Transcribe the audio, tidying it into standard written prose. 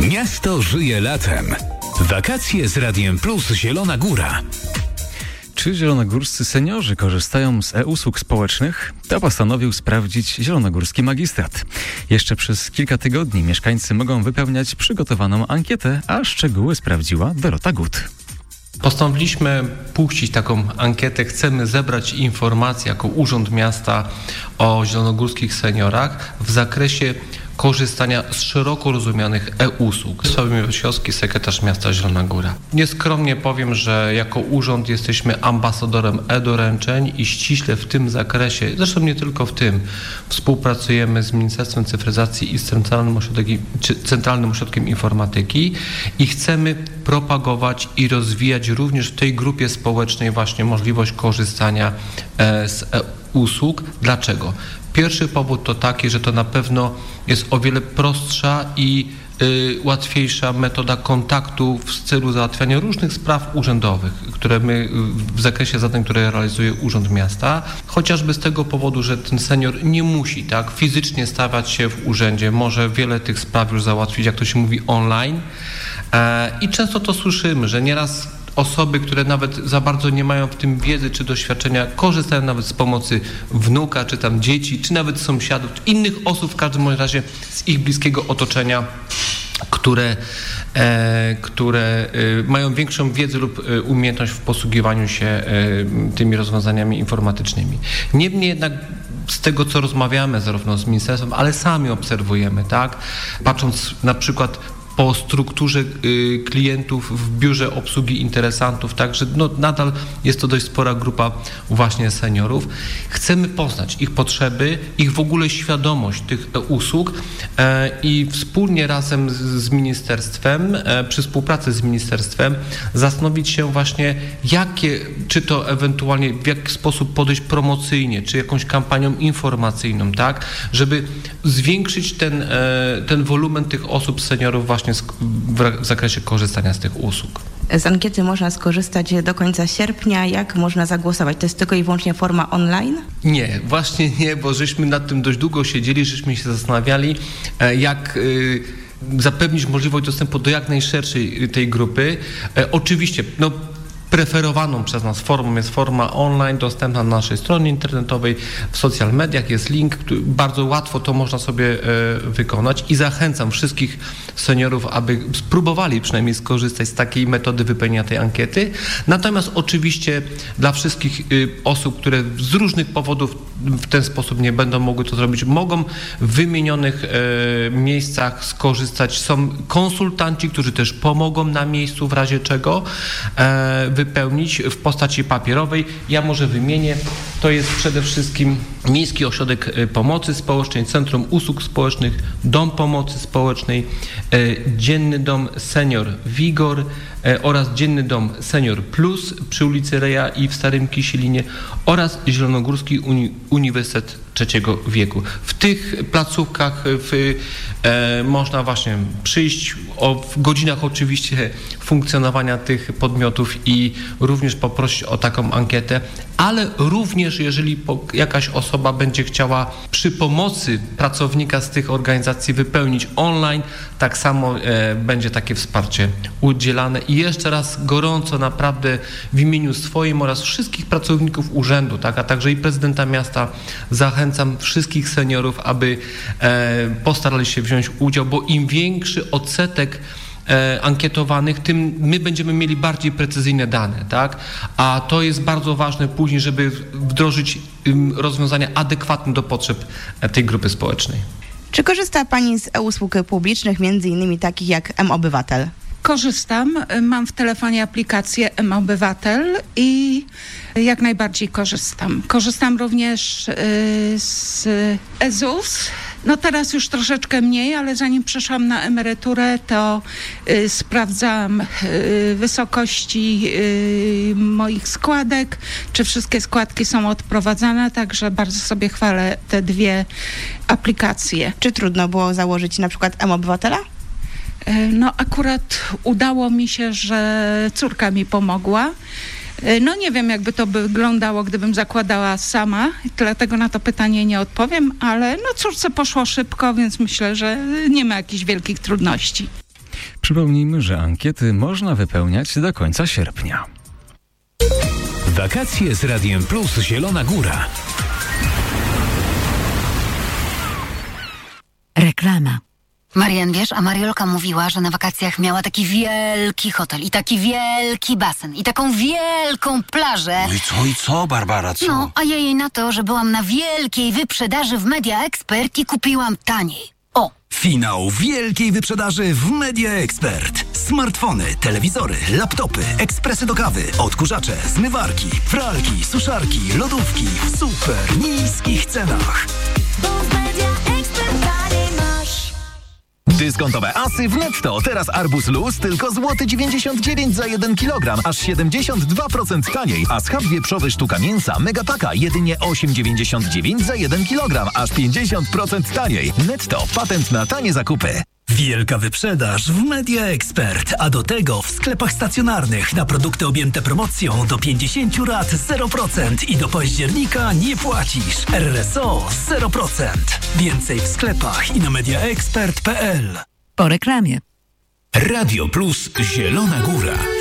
Miasto żyje latem. Wakacje z Radiem Plus Zielona Góra. Czy zielonogórscy seniorzy korzystają z e-usług społecznych? To postanowił sprawdzić zielonogórski magistrat. Jeszcze przez kilka tygodni mieszkańcy mogą wypełniać przygotowaną ankietę, a szczegóły sprawdziła Dorota Gut. Postanowiliśmy puścić taką ankietę. Chcemy zebrać informacje jako Urząd Miasta o zielonogórskich seniorach w zakresie korzystania z szeroko rozumianych e-usług. Sławomir Wasiowski, sekretarz miasta Zielona Góra. Nieskromnie powiem, że jako urząd jesteśmy ambasadorem e-doręczeń i ściśle w tym zakresie, zresztą nie tylko w tym, współpracujemy z Ministerstwem Cyfryzacji i z Centralnym Ośrodkiem Informatyki i chcemy propagować i rozwijać również w tej grupie społecznej właśnie możliwość korzystania z e-usług. Dlaczego? Pierwszy powód to taki, że to na pewno jest o wiele prostsza i łatwiejsza metoda kontaktu w celu załatwiania różnych spraw urzędowych, które my w zakresie zadań, które realizuje Urząd Miasta, chociażby z tego powodu, że ten senior nie musi fizycznie stawiać się w urzędzie, może wiele tych spraw już załatwić, jak to się mówi, online. I często to słyszymy, że nieraz osoby, które nawet za bardzo nie mają w tym wiedzy czy doświadczenia, korzystają nawet z pomocy wnuka, czy tam dzieci, czy nawet sąsiadów, innych osób w każdym razie z ich bliskiego otoczenia, które mają większą wiedzę lub umiejętność w posługiwaniu się tymi rozwiązaniami informatycznymi. Niemniej jednak z tego, co rozmawiamy zarówno z ministerstwem, ale sami obserwujemy, patrząc na przykład po strukturze klientów w biurze obsługi interesantów, także nadal jest to dość spora grupa właśnie seniorów. Chcemy poznać ich potrzeby, ich w ogóle świadomość tych usług i wspólnie razem z ministerstwem, przy współpracy z ministerstwem zastanowić się właśnie czy to ewentualnie w jaki sposób podejść promocyjnie, czy jakąś kampanią informacyjną, żeby zwiększyć ten wolumen tych osób, seniorów właśnie w zakresie korzystania z tych usług. Z ankiety można skorzystać do końca sierpnia. Jak można zagłosować? To jest tylko i wyłącznie forma online? Nie, właśnie nie, bo żeśmy nad tym dość długo siedzieli, żeśmy się zastanawiali, jak zapewnić możliwość dostępu do jak najszerszej tej grupy. Oczywiście, preferowaną przez nas formą jest forma online, dostępna na naszej stronie internetowej, w social mediach jest link, bardzo łatwo to można sobie wykonać i zachęcam wszystkich seniorów, aby spróbowali przynajmniej skorzystać z takiej metody wypełnienia tej ankiety. Natomiast oczywiście dla wszystkich osób, które z różnych powodów w ten sposób nie będą mogły to zrobić, mogą w wymienionych miejscach skorzystać. Są konsultanci, którzy też pomogą na miejscu w razie czego wypełnić w postaci papierowej. Ja może wymienię. To jest przede wszystkim Miejski Ośrodek Pomocy Społecznej, Centrum Usług Społecznych, Dom Pomocy Społecznej, Dzienny Dom Senior Wigor oraz Dzienny Dom Senior Plus przy ulicy Reja i w Starym Kisilinie oraz Zielonogórski Uniwersytet Trzeciego Wieku. W tych placówkach można właśnie przyjść w godzinach oczywiście funkcjonowania tych podmiotów i również poprosić o taką ankietę, ale również jeżeli jakaś osoba będzie chciała przy pomocy pracownika z tych organizacji wypełnić online, tak samo będzie takie wsparcie udzielane. I jeszcze raz gorąco naprawdę w imieniu swoim oraz wszystkich pracowników urzędu, a także i prezydenta miasta zachęcam wszystkich seniorów, aby postarali się wziąć udział, bo im większy odsetek ankietowanych, tym my będziemy mieli bardziej precyzyjne dane, A to jest bardzo ważne później, żeby wdrożyć rozwiązania adekwatne do potrzeb tej grupy społecznej. Czy korzysta Pani z e-usług publicznych, między innymi takich jak mObywatel? Korzystam. Mam w telefonie aplikację mObywatel i jak najbardziej korzystam. Korzystam również z eZUS. Teraz już troszeczkę mniej, ale zanim przeszłam na emeryturę, to sprawdzam wysokości moich składek, czy wszystkie składki są odprowadzane, także bardzo sobie chwalę te dwie aplikacje. Czy trudno było założyć na przykład mObywatela? Akurat udało mi się, że córka mi pomogła. Nie wiem, jakby to wyglądało, gdybym zakładała sama, dlatego na to pytanie nie odpowiem, ale córce poszło szybko, więc myślę, że nie ma jakichś wielkich trudności. Przypomnijmy, że ankiety można wypełniać do końca sierpnia. Wakacje z Radiem Plus Zielona Góra. Reklama. Marian, wiesz, a Mariolka mówiła, że na wakacjach miała taki wielki hotel i taki wielki basen i taką wielką plażę. No i co, Barbara, co? No, a ja jej na to, że byłam na wielkiej wyprzedaży w Media Expert i kupiłam taniej. O! Finał wielkiej wyprzedaży w Media Expert. Smartfony, telewizory, laptopy, ekspresy do kawy, odkurzacze, zmywarki, pralki, suszarki, lodówki w super niskich cenach. Bo w Media Expert taniej masz. Dyskontowe asy w Netto. Teraz arbuz luz tylko złoty 99 za 1 kg, aż 72% taniej. A schab wieprzowy sztuka mięsa Megapaka jedynie 8,99 za 1 kg, aż 50% taniej. Netto. Patent na tanie zakupy. Wielka wyprzedaż w Media Expert, a do tego w sklepach stacjonarnych na produkty objęte promocją do 50 lat 0% i do października nie płacisz. RSO 0%. Więcej w sklepach i na mediaexpert.pl. Po reklamie. Radio Plus Zielona Góra.